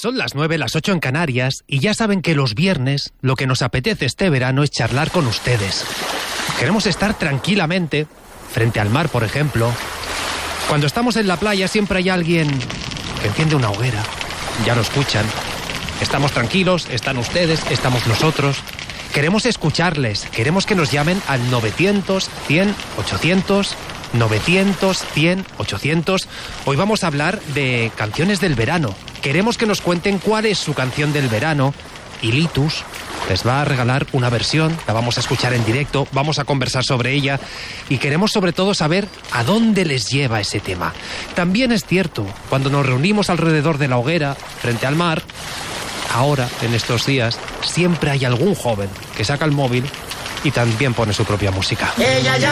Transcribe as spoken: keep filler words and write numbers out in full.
Son las nueve, las ocho en Canarias, y ya saben que los viernes lo que nos apetece este verano es charlar con ustedes. Queremos estar tranquilamente, frente al mar, por ejemplo. Cuando estamos en la playa siempre hay alguien que enciende una hoguera. Ya lo escuchan. Estamos tranquilos, están ustedes, estamos nosotros. Queremos escucharles, queremos que nos llamen al novecientos, cien, ochocientos... novecientos, cien, ochocientos. Hoy vamos a hablar de canciones del verano. Queremos que nos cuenten cuál es su canción del verano. Y Litus les va a regalar una versión, la vamos a escuchar en directo, vamos a conversar sobre ella y queremos sobre todo saber a dónde les lleva ese tema. También es cierto, cuando nos reunimos alrededor de la hoguera, frente al mar, ahora, en estos días, siempre hay algún joven que saca el móvil y también pone su propia música. Ella ya